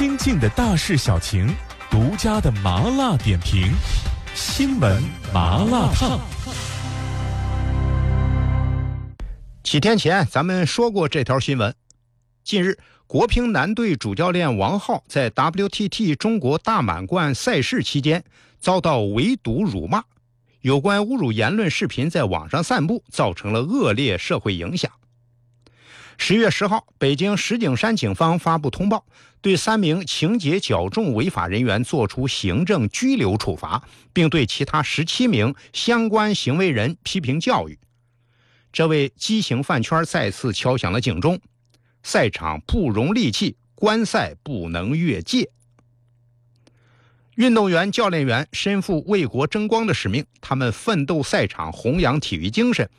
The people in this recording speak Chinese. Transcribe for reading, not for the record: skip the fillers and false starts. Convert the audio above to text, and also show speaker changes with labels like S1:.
S1: 新进的大事小情，独家的麻辣点评，新闻麻辣烫。
S2: 几天前咱们说过这条新闻。近日，国乒男队主教练王皓在 WTT 中国大满贯赛事期间遭到围堵辱骂，有关侮辱言论视频在网上散布，造成了恶劣社会影响。10月10号，北京石景山警方发布通报，对3名情节较重违法人员作出行政拘留处罚，并对其他17名相关行为人批评教育。这为畸形饭圈再次敲响了警钟，赛场不容戾气，观赛不能越界。运动员、教练员身负为国争光的使命，他们奋斗赛场，弘扬体育精神，